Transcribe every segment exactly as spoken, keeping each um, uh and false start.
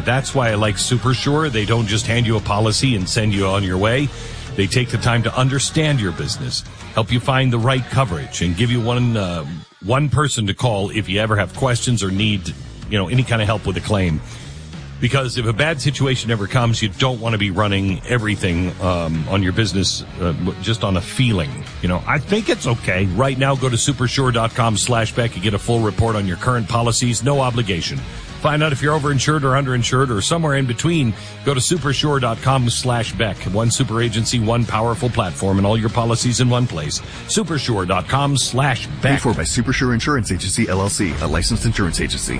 That's why I like Super Sure. They don't just hand you a policy and send you on your way. They take the time to understand your business, help you find the right coverage, and give you one uh, one person to call if you ever have questions or need, you know, any kind of help with a claim. Because if a bad situation ever comes, you don't want to be running everything um, on your business uh, just on a feeling. You know, I think it's okay. Right now, go to supersure.com slash Beck. You get a full report on your current policies. No obligation. Find out if you're overinsured or underinsured or somewhere in between. Go to supersure.com slash Beck. One super agency, one powerful platform, and all your policies in one place. Supersure.com slash Beck. Paid for by Supersure Insurance Agency, L L C, a licensed insurance agency.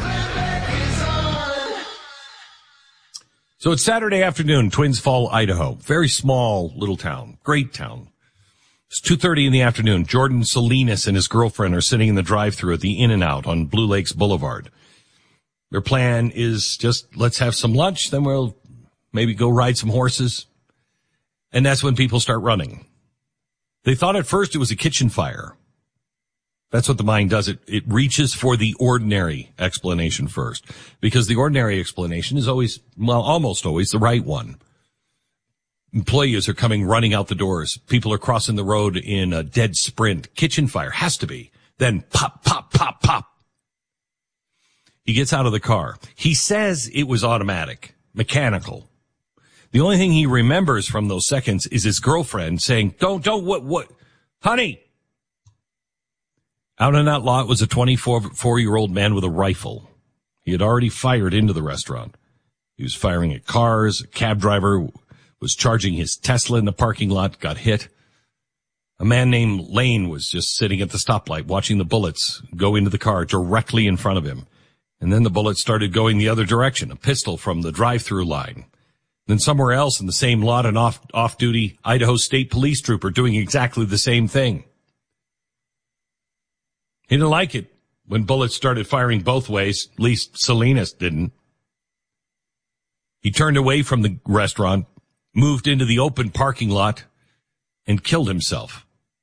So it's Saturday afternoon, Twins Fall, Idaho. Very small little town. Great town. It's two thirty in the afternoon. Jordan Salinas and his girlfriend are sitting in the drive-thru at the In-N-Out on Blue Lakes Boulevard. Their plan is just, let's have some lunch, then we'll maybe go ride some horses. And that's when people start running. They thought at first it was a kitchen fire. That's what the mind does. It, it reaches for the ordinary explanation first. Because the ordinary explanation is always, well, almost always the right one. Employees are coming running out the doors. People are crossing the road in a dead sprint. Kitchen fire has to be. Then pop, pop, pop, pop. He gets out of the car. He says it was automatic, mechanical. The only thing he remembers from those seconds is his girlfriend saying, don't, don't, what, what, honey. Out on that lot was a twenty-four-year-old man with a rifle. He had already fired into the restaurant. He was firing at cars. A cab driver was charging his Tesla in the parking lot, got hit. A man named Lane was just sitting at the stoplight watching the bullets go into the car directly in front of him. And then the bullets started going the other direction, a pistol from the drive-through line. Then somewhere else in the same lot, an off, off-duty Idaho State Police trooper doing exactly the same thing. He didn't like it when bullets started firing both ways. At least Salinas didn't. He turned away from the restaurant, moved into the open parking lot, and killed himself.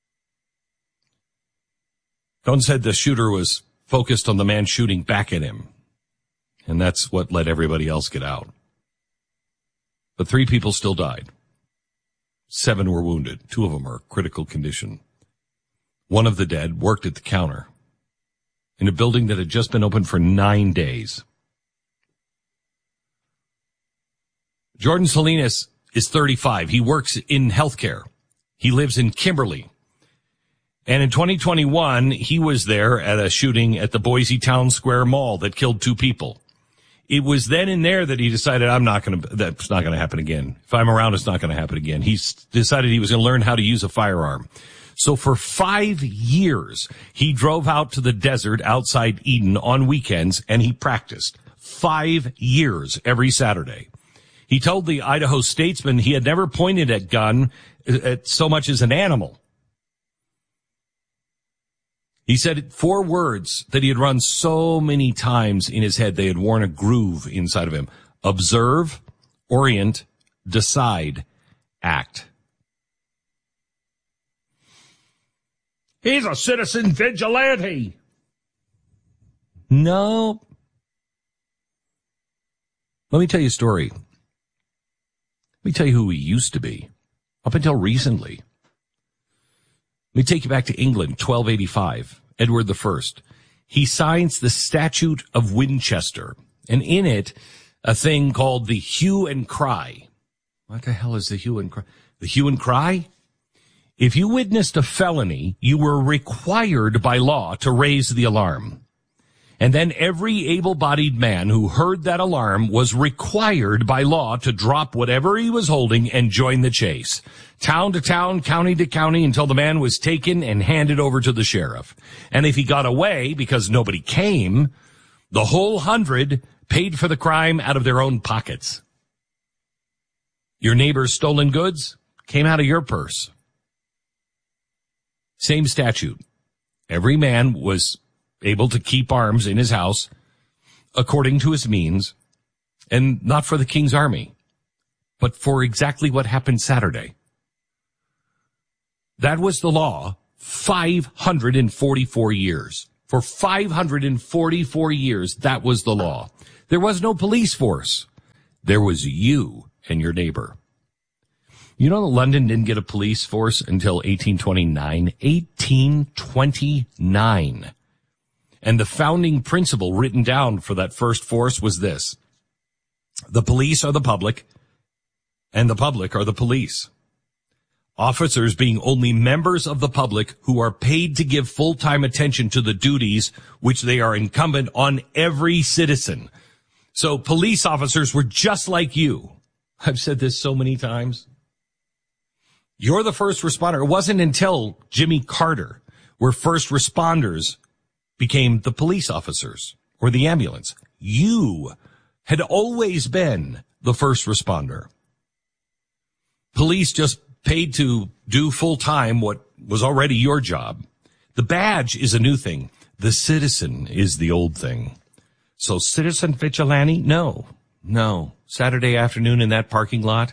Don said the shooter was focused on the man shooting back at him. And that's what let everybody else get out. But three people still died. Seven were wounded. Two of them are critical condition. One of the dead worked at the counter in a building that had just been open for nine days. Jordan Salinas is thirty-five. He works in healthcare. He lives in Kimberly. And in twenty twenty-one, he was there at a shooting at the Boise Town Square Mall that killed two people. It was then and there that he decided, I'm not going to, that's not going to happen again. If I'm around, it's not going to happen again. He decided he was going to learn how to use a firearm. So for five years, he drove out to the desert outside Eden on weekends and he practiced. Five years every Saturday. He told the Idaho Statesman he had never pointed at gun at so much as an animal. He said four words that he had run so many times in his head, they had worn a groove inside of him. Observe, orient, decide, act. He's a citizen vigilante. No. Let me tell you a story. Let me tell you who he used to be. Up until recently. Let me take you back to England, twelve eighty-five, Edward the First. He signs the Statute of Winchester, and in it, a thing called the hue and cry. What the hell is the hue and cry? The hue and cry? If you witnessed a felony, you were required by law to raise the alarm. And then every able-bodied man who heard that alarm was required by law to drop whatever he was holding and join the chase. Town to town, county to county, until the man was taken and handed over to the sheriff. And if he got away because nobody came, the whole hundred paid for the crime out of their own pockets. Your neighbor's stolen goods came out of your purse. Same statute. Every man was able to keep arms in his house according to his means, and not for the king's army, but for exactly what happened Saturday. That was the law five hundred forty-four years. For five hundred forty-four years, that was the law. There was no police force. There was you and your neighbor. You know that London didn't get a police force until eighteen twenty-nine? eighteen twenty-nine. And the founding principle written down for that first force was this: the police are the public, and the public are the police. Officers being only members of the public who are paid to give full-time attention to the duties which they are incumbent on every citizen. So police officers were just like you. I've said this so many times. You're the first responder. It wasn't until Jimmy Carter where first responders became the police officers or the ambulance. You had always been the first responder. Police just paid to do full time what was already your job. The badge is a new thing. The citizen is the old thing. So citizen vigilante? No, no. Saturday afternoon in that parking lot,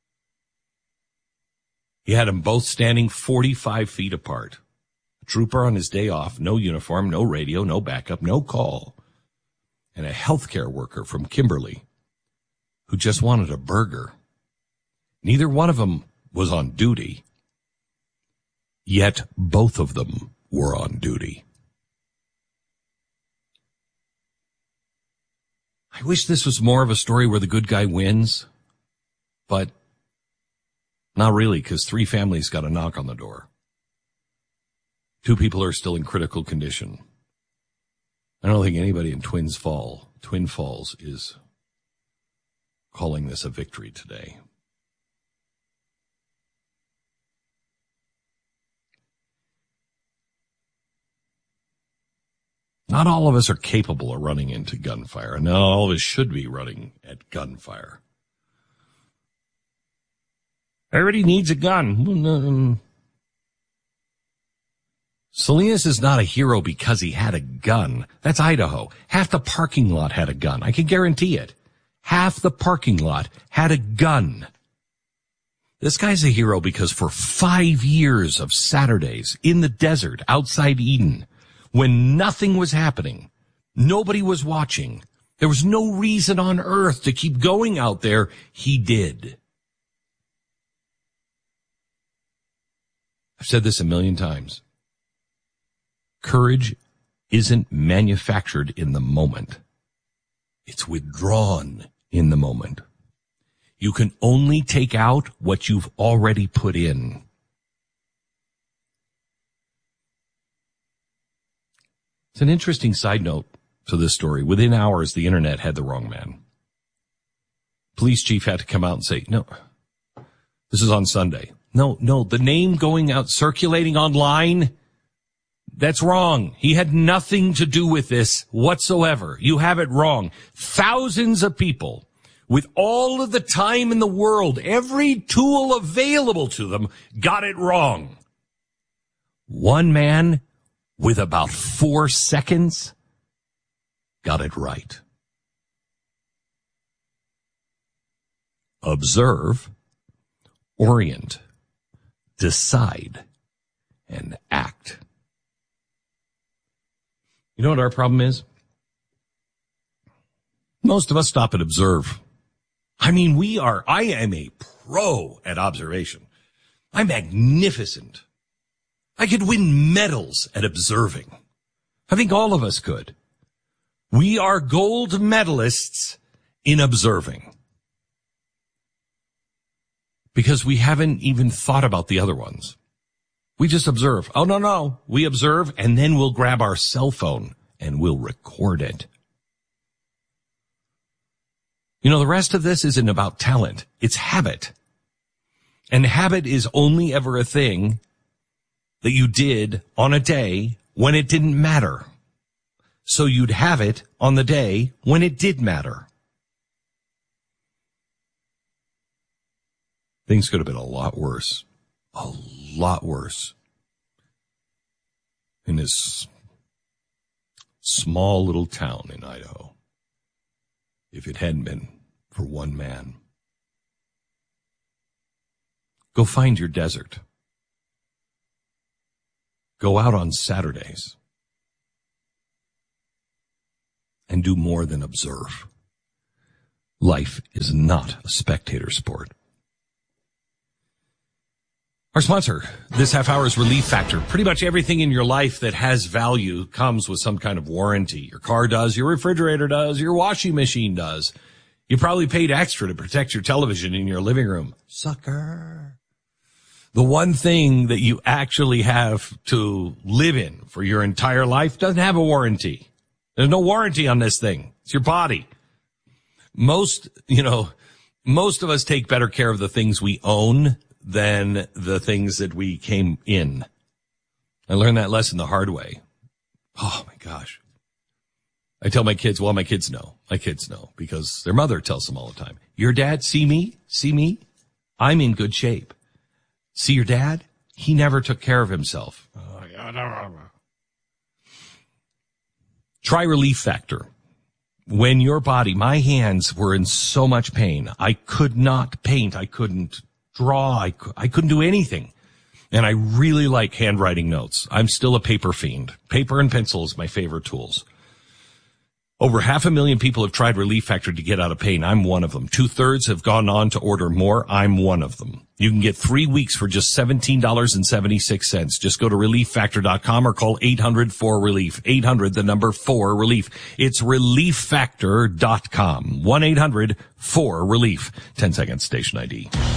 you had them both standing forty-five feet apart. A trooper on his day off, no uniform, no radio, no backup, no call. And a healthcare worker from Kimberly who just wanted a burger. Neither one of them was on duty, yet both of them were on duty. I wish this was more of a story where the good guy wins, but not really, because three families got a knock on the door. Two people are still in critical condition. I don't think anybody in Twins Fall, Twin Falls is calling this a victory today. Not all of us are capable of running into gunfire. Not all of us should be running at gunfire. Everybody needs a gun. Salinas is not a hero because he had a gun. That's Idaho. Half the parking lot had a gun. I can guarantee it. Half the parking lot had a gun. This guy's a hero because for five years of Saturdays in the desert outside Eden, when nothing was happening, nobody was watching, there was no reason on earth to keep going out there, he did. I've said this a million times. Courage isn't manufactured in the moment. It's withdrawn in the moment. You can only take out what you've already put in. It's an interesting side note to this story. Within hours, the internet had the wrong man. Police chief had to come out and say, no, this is on Sunday. No, no, the name going out circulating online, that's wrong. He had nothing to do with this whatsoever. You have it wrong. Thousands of people with all of the time in the world, every tool available to them, got it wrong. One man with about four seconds got it right. Observe, orient, decide, and act. You know what our problem is? Most of us stop and observe. I mean, we are, I am a pro at observation. I'm magnificent. I could win medals at observing. I think all of us could. We are gold medalists in observing. Because we haven't even thought about the other ones. We just observe. Oh, no, no. We observe, and then we'll grab our cell phone and we'll record it. You know, the rest of this isn't about talent. It's habit. And habit is only ever a thing that you did on a day when it didn't matter. So you'd have it on the day when it did matter. Things could have been a lot worse. A lot worse. In this small little town in Idaho. If it hadn't been for one man. Go find your desert. Go out on Saturdays and do more than observe. Life is not a spectator sport. Our sponsor this half hour is Relief Factor. Pretty much everything in your life that has value comes with some kind of warranty. Your car does, your refrigerator does, your washing machine does. You probably paid extra to protect your television in your living room. Sucker. The one thing that you actually have to live in for your entire life doesn't have a warranty. There's no warranty on this thing. It's your body. Most, you know, most of us take better care of the things we own than the things that we came in. I learned that lesson the hard way. Oh my gosh. I tell my kids, well, my kids know. My kids know because their mother tells them all the time. Your dad, see me? See me? I'm in good shape. See your dad? He never took care of himself. Oh, yeah. Try Relief Factor. When your body, my hands were in so much pain. I could not paint. I couldn't draw. I, I couldn't do anything. And I really like handwriting notes. I'm still a paper fiend. Paper and pencil is my favorite tools. Over half a million people have tried Relief Factor to get out of pain. I'm one of them. Two-thirds have gone on to order more. I'm one of them. You can get three weeks for just seventeen dollars and seventy-six cents. Just go to relief factor dot com or call eight hundred four relief. eight hundred, the number four relief. It's relief factor dot com. one eight hundred four relief. ten seconds, station I D.